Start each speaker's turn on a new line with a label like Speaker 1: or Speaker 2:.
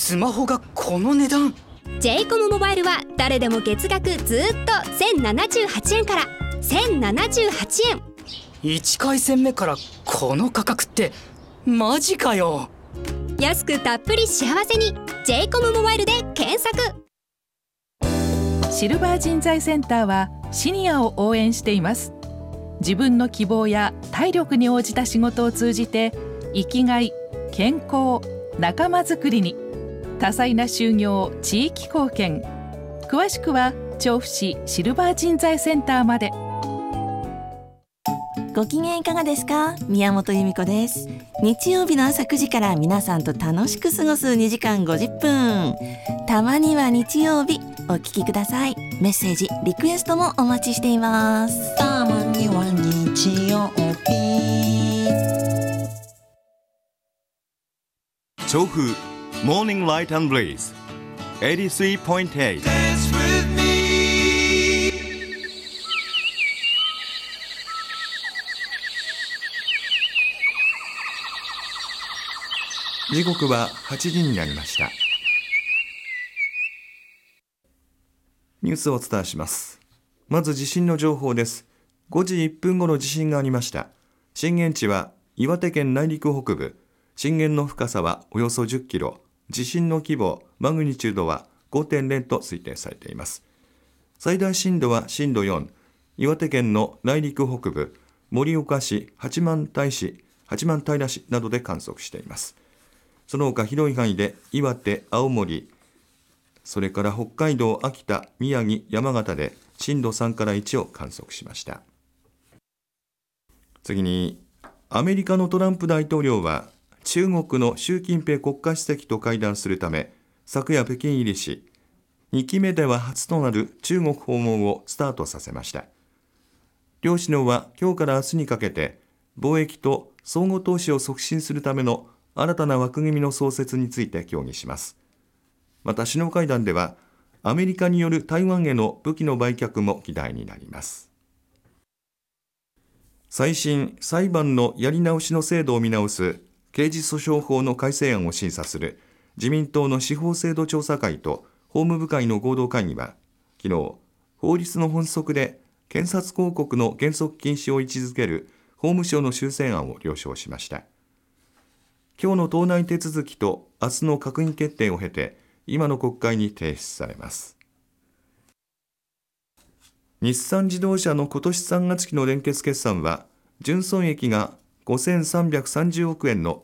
Speaker 1: スマホがこの値段。
Speaker 2: j コムモバイルは誰でも月額ずっと1078円から1078円。
Speaker 1: 1回戦目からこの価格ってマジかよ。
Speaker 2: 安くたっぷり幸せに j コムモバイルで検索。
Speaker 3: シルバー人材センターはシニアを応援しています。自分の希望や体力に応じた仕事を通じて生きがい、健康、仲間づくりに多彩な就業、地域貢献。詳しくは調布市シルバー人材センターまで。
Speaker 4: ご機嫌いかがですか？宮本由美子です。日曜日の朝9時から皆さんと楽しく過ごす2時間50分。たまには日曜日お聞きください。メッセージ、リクエストもお待ちしています。
Speaker 5: たまには日曜日。
Speaker 6: 調布モーニングライト&ブレイズ 83.8。 時刻は8時になりました。ニュースをお伝えします。まず地震の情報です。5時1分ごろ地震がありました。震源地は岩手県内陸北部。震源の深さはおよそ10キロ。地震の規模、マグニチュードは 5.0 と推定されています。最大震度は震度4。岩手県の内陸北部、盛岡市、八幡平市などで観測しています。その他広い範囲で岩手、青森、それから北海道、秋田、宮城、山形で震度3から1を観測しました。次に、アメリカのトランプ大統領は中国の習近平国家主席と会談するため昨夜北京入りし、2期目では初となる中国訪問をスタートさせました。両首脳は今日から明日にかけて貿易と相互投資を促進するための新たな枠組みの創設について協議します。また首脳会談ではアメリカによる台湾への武器の売却も議題になります。最新裁判のやり直しの制度を見直す刑事訴訟法の改正案を審査する自民党の司法制度調査会と法務部会の合同会議は昨日、法律の本則で検察広告の原則禁止を位置づける法務省の修正案を了承しました。今日の党内手続きと明日の閣議決定を経て今の国会に提出されます。日産自動車の今年3月期の連結決算は純損益が5330億円の